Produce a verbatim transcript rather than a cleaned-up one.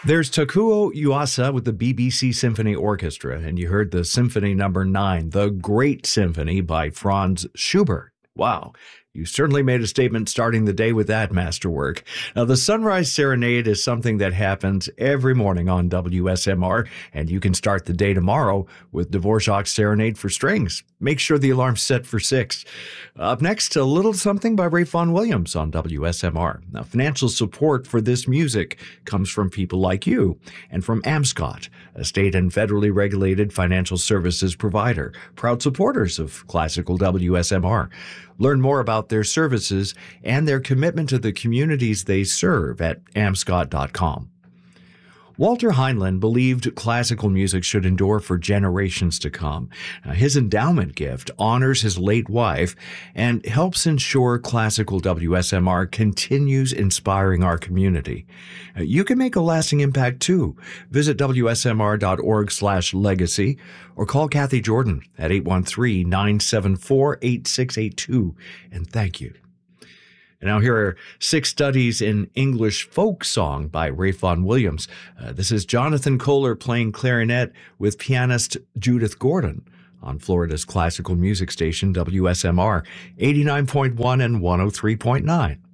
There's Takuo Yuasa with the B B C Symphony Orchestra, and you heard the Symphony Number Nine, the Great Symphony by Franz Schubert. Wow. You certainly made a statement starting the day with that masterwork. Now, the Sunrise Serenade is something that happens every morning on W S M R, and you can start the day tomorrow with Dvorak's Serenade for Strings. Make sure the alarm's set for six. Up next, a little something by Ralph Vaughan Williams on W S M R. Now, financial support for this music comes from people like you and from Amscot, a state and federally regulated financial services provider, proud supporters of classical W S M R. Learn more about their services and their commitment to the communities they serve at amscot dot com. Walter Heinlein believed classical music should endure for generations to come. Now, his endowment gift honors his late wife and helps ensure classical W S M R continues inspiring our community. Uh, You can make a lasting impact too. Visit W S M R dot org slash legacy or call Kathy Jordan at eight one three, nine seven four, eight six eight two. And thank you. And now here are six studies in English folk song by Ralph Vaughan Williams. Uh, this is Jonathan Kohler playing clarinet with pianist Judith Gordon on Florida's classical music station W S M R eighty-nine point one and one oh three point nine.